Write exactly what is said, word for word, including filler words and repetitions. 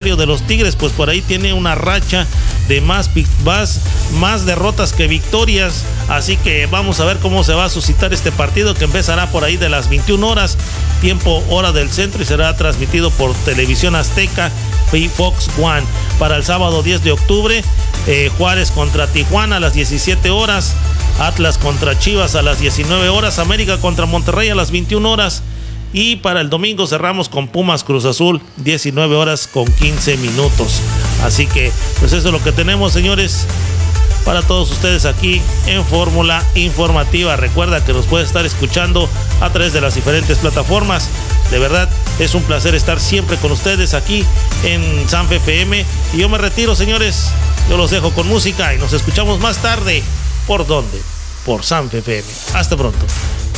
calendario de los Tigres, pues por ahí tiene una racha de más, más, más derrotas que victorias. Así que vamos a ver cómo se va a suscitar este partido, que empezará por ahí de las veintiuna horas, tiempo hora del centro, y será transmitido por Televisión Azteca y Fox One. Para el sábado diez de octubre, eh, Juárez contra Tijuana a las diecisiete horas, Atlas contra Chivas a las diecinueve horas, América contra Monterrey a las veintiuna horas, y para el domingo cerramos con Pumas Cruz Azul, diecinueve horas con quince minutos. Así que pues eso es lo que tenemos, señores, para todos ustedes aquí en Fórmula Informativa. Recuerda que nos puedes estar escuchando a través de las diferentes plataformas. De verdad, es un placer estar siempre con ustedes aquí en Sanfe F M. Y yo me retiro, señores. Yo los dejo con música y nos escuchamos más tarde. ¿Por dónde? Por Sanfe F M. Hasta pronto.